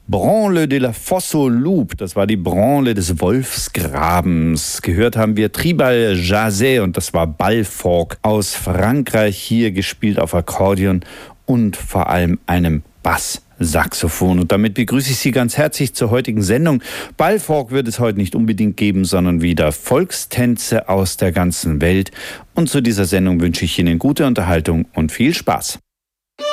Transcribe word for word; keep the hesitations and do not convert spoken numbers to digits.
Branle de la Fosse au Loup, das war die Branle des Wolfsgrabens. Gehört haben wir Tribal Jazet und das war Ballfolk aus Frankreich, hier gespielt auf Akkordeon und vor allem einem Basssaxophon. Und damit begrüße ich Sie ganz herzlich zur heutigen Sendung. Ballfolk wird es heute nicht unbedingt geben, sondern wieder Volkstänze aus der ganzen Welt. Und zu dieser Sendung wünsche ich Ihnen gute Unterhaltung und viel Spaß.